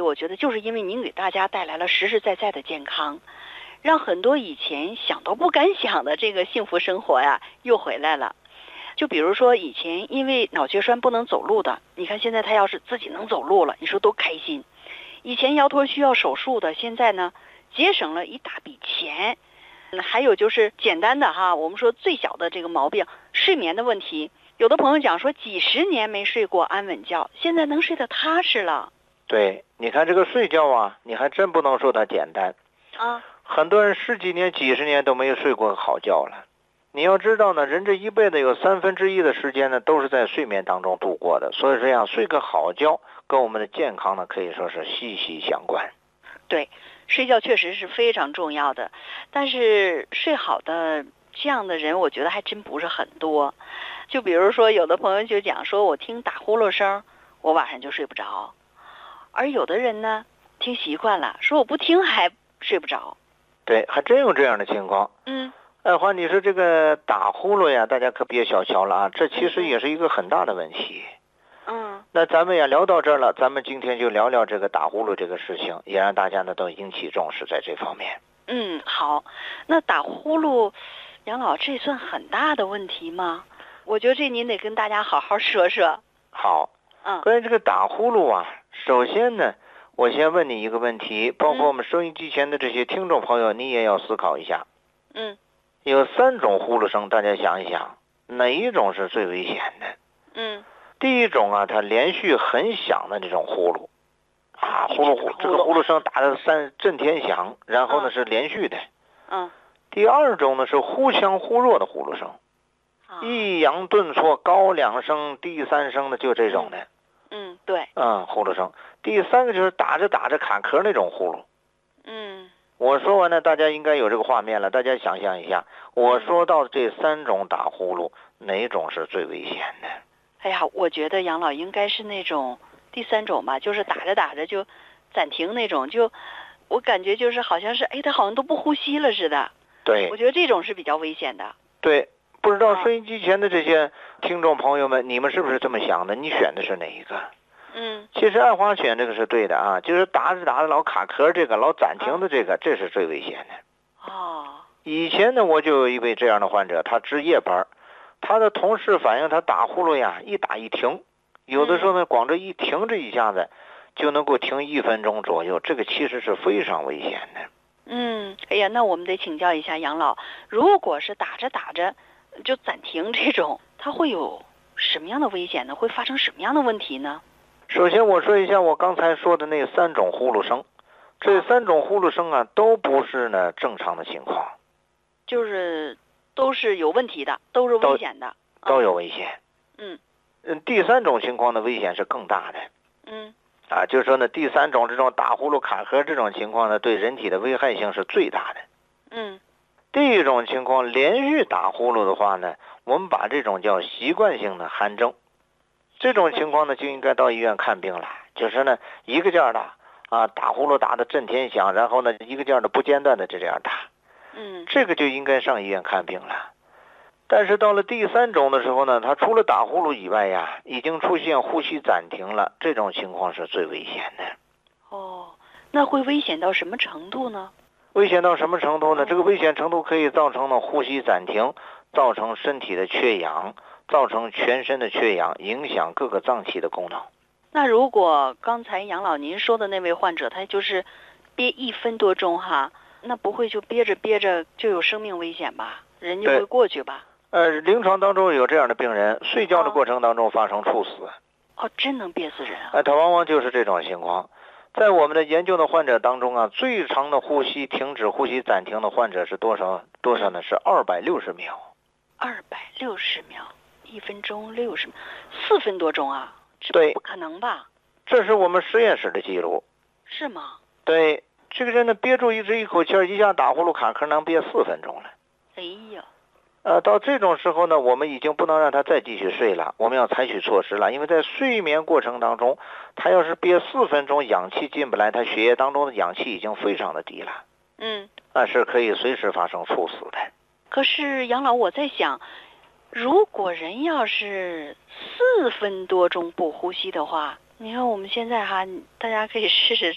我觉得就是因为您给大家带来了实实在在的健康，让很多以前想都不敢想的这个幸福生活呀又回来了。就比如说以前因为脑血栓不能走路的，你看现在他要是自己能走路了，你说多开心。以前摇头需要手术的，现在呢节省了一大笔钱。还有就是简单的哈，我们说最小的这个毛病，睡眠的问题，有的朋友讲说几十年没睡过安稳觉，现在能睡得踏实了。 对，你看这个睡觉啊，你还真不能说它简单啊。 很多人十几年几十年都没有睡过好觉了。你要知道呢，人这一辈子有1/3的时间呢都是在睡眠当中度过的，所以这样睡个好觉跟我们的健康呢可以说是息息相关。 对，睡觉确实是非常重要的，但是睡好的这样的人我觉得还真不是很多。就比如说有的朋友就讲说，我听打呼噜声我晚上就睡不着，而有的人呢听习惯了，说我不听还睡不着。 对，还真有这样的情况。爱华，你说这个打呼噜呀，大家可别小瞧了啊，这其实也是一个很大的问题。那咱们也聊到这儿了，咱们今天就聊聊这个打呼噜这个事情，也让大家呢都引起重视在这方面。 好，那打呼噜，杨老，这算很大的问题吗？我觉得这您得跟大家好好说说。 好，关于这个打呼噜啊，首先呢，我先问你一个问题，包括我们收音机前的这些听众朋友，你也要思考一下。有3种呼噜声，大家想一想，哪一种是最危险的？第一种啊，它连续很响的这种呼噜，呼噜，这个呼噜声打得震天响，然后呢是连续的。第二种呢是忽强忽弱的呼噜声，抑扬顿挫，高2声，低3声的，就这种的。 对。 呼噜声。第三个就是打着打着卡壳那种呼噜。我说完呢，大家应该有这个画面了，大家想象一下，我说到这3种打呼噜，哪种是最危险的？ 哎呀，我觉得杨老应该是那种第3种吧，就是打着打着就暂停那种，就我感觉就是好像是他好像都不呼吸了似的。 对， 我觉得这种是比较危险的。 对，不知道收音机前的这些听众朋友们，你们是不是这么想的？你选的是哪一个？其实爱华选这个是对的啊，就是打着打着老卡壳这个，老暂停的这个，这是最危险的。以前呢，我就有一位这样的患者，他值夜班，他的同事反映他打呼噜呀，一打一停，有的时候呢，光这一停这一下子就能够停1分钟左右，这个其实是非常危险的。 哎呀，那我们得请教一下杨老，如果是打着打着就暂停这种，它会有什么样的危险呢？会发生什么样的问题呢？ 首先我说一下我刚才说的那3种呼噜声，这3种呼噜声啊，都不是呢正常的情况， 就是都是有问题的，都是危险的， 都有危险。第3种情况的危险是更大的。就是说呢，第3种这种打呼噜卡壳这种情况呢，对人体的危害性是最大的。第一种情况，连续打呼噜的话呢，我们把这种叫习惯性的鼾症。这种情况呢，就应该到医院看病了。就是呢，一个劲儿的打呼噜打得震天响，然后呢，一个劲儿的不间断的这样打。这个就应该上医院看病了。但是到了第3种的时候呢，他除了打呼噜以外呀，已经出现呼吸暂停了，这种情况是最危险的。 那会危险到什么程度呢？ 危险到什么程度呢？这个危险程度可以造成呢呼吸暂停，造成身体的缺氧，造成全身的缺氧，影响各个脏器的功能。 那如果刚才杨老您说的那位患者，他就是憋1分多钟那不会就憋着憋着就有生命危险吧？人就会过去吧？ 临床当中有这样的病人，睡觉的过程当中发生猝死。 真能憋死人啊！ 他往往就是这种情况。在我们的研究的患者当中最长的呼吸停止、呼吸暂停的患者是多少呢？是260秒。 260秒，1分钟60秒，4分多钟啊！ 对， 不可能吧？ 这是我们实验室的记录。 是吗？ 对，这个人呢憋住一口气儿，一下打呼噜卡壳能憋4分钟了。 哎呀！ 到这种时候呢，我们已经不能让他再继续睡了，我们要采取措施了。因为在睡眠过程当中，他要是憋4分钟，氧气进不来，他血液当中的氧气已经非常的低了。是可以随时发生猝死的。 可是杨老，我在想，如果人要是4分多钟不呼吸的话，你看我们现在大家可以试试